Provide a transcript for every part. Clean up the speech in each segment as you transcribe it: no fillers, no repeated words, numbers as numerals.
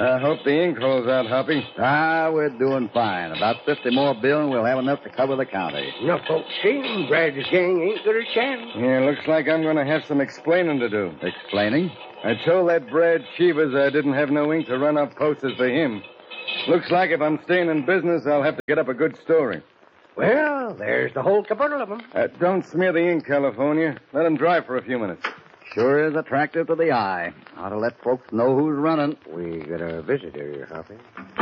I hope the ink holds out, Hoppy. We're doing fine. About 50 more, Bill, and we'll have enough to cover the county. No folks seen Brad's gang ain't got a chance. Yeah, looks like I'm going to have some explaining to do. Explaining? I told that Brad Cheevers I didn't have no ink to run up posters for him. Looks like if I'm staying in business, I'll have to get up a good story. Well, there's the whole caboodle of them. Don't smear the ink, California. Let him dry for a few minutes. Sure is attractive to the eye. Ought to let folks know who's running. We got a visitor here, Hoppy.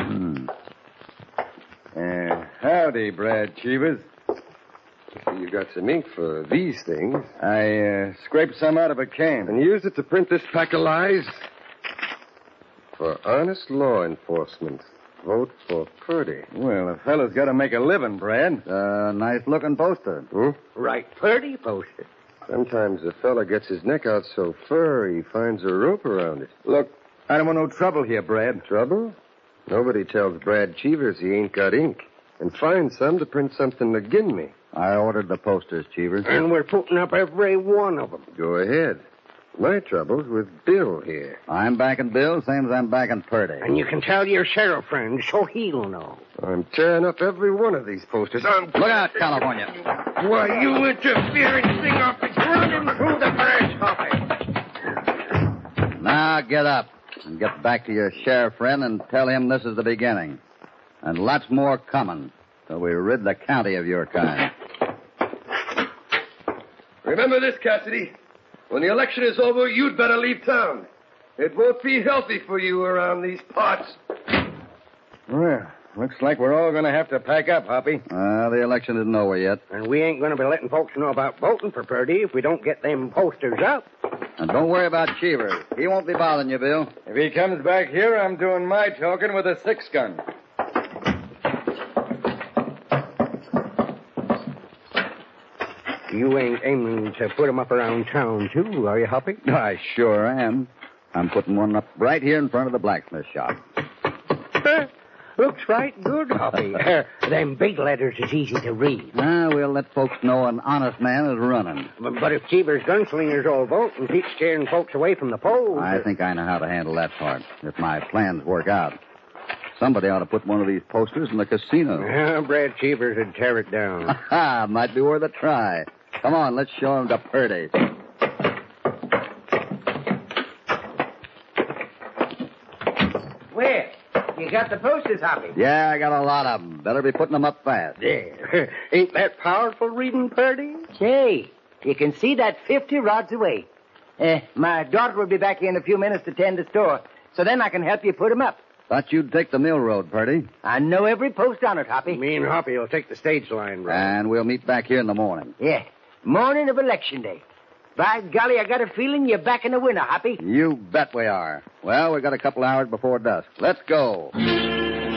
Howdy, Brad Cheevers. You got some ink for these things. I scraped some out of a can. And used it to print this pack of lies? For honest law enforcement, vote for Purdy. Well, a fellow's got to make a living, Brad. Nice-looking poster. Right, Purdy posted. Sometimes a fella gets his neck out so fur he finds a rope around it. Look, I don't want no trouble here, Brad. Trouble? Nobody tells Brad Cheevers he ain't got ink. And find some to print something agin me. I ordered the posters, Cheevers. And we're putting up every one of them. Go ahead. My trouble's with Bill here. I'm backing Bill, same as I'm backing Purdy. And you can tell your sheriff friend so he'll know. I'm tearing up every one of these posters. Look out, California. Why, you interfering thing off the ground and through the branch, Hoppy. Now get up and get back to your sheriff friend and tell him this is the beginning. And lots more coming till we rid the county of your kind. Remember this, Cassidy. When the election is over, you'd better leave town. It won't be healthy for you around these parts. Well, looks like we're all going to have to pack up, Hoppy. The election isn't over yet. And we ain't going to be letting folks know about voting for Purdy if we don't get them posters up. And don't worry about Cheevers. He won't be bothering you, Bill. If he comes back here, I'm doing my talking with a 6-gun. You ain't aiming to put 'em up around town, too, are you, Hoppy? I sure am. I'm putting one up right here in front of the blacksmith shop. Looks right good, Hoppy. Them big letters is easy to read. We'll let folks know an honest man is running. But if Cheever's gunslingers all vote and keep scaring folks away from the polls... I think I know how to handle that part, if my plans work out. Somebody ought to put one of these posters in the casino. Brad Cheevers would tear it down. Might be worth a try. Come on, let's show him to Purdy. Where? You got the posters, Hoppy? Yeah, I got a lot of them. Better be putting them up fast. There. Ain't that powerful reading, Purdy? Say, you can see that 50 rods away. My daughter will be back here in a few minutes to tend the store, so then I can help you put 'em up. Thought you'd take the mill road, Purdy. I know every post on it, Hoppy. Me and Hoppy will take the stage line road. And we'll meet back here in the morning. Yeah, morning of Election Day. By golly, I got a feeling you're back in the winner, Hoppy. You bet we are. Well, we've got a couple hours before dusk. Let's go.